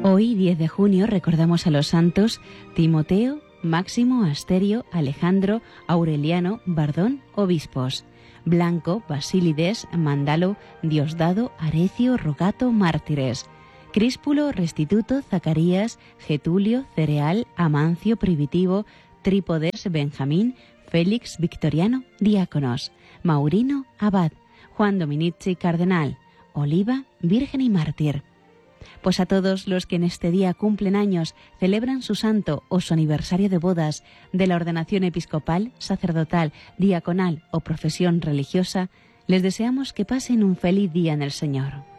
Hoy, 10 de junio, recordamos a los santos Timoteo, Máximo, Asterio, Alejandro, Aureliano, Bardón, obispos; Blanco, Basílides, Mandalo, Diosdado, Arecio, Rogato, mártires; Críspulo, Restituto, Zacarías, Getulio, Cereal, Amancio, Primitivo, Trípodes, Benjamín, Félix, Victoriano, diáconos; Maurino, abad; Juan Dominici, cardenal; Oliva, virgen y mártir. Pues a todos los que en este día cumplen años, celebran su santo o su aniversario de bodas, de la ordenación episcopal, sacerdotal, diaconal o profesión religiosa, les deseamos que pasen un feliz día en el Señor.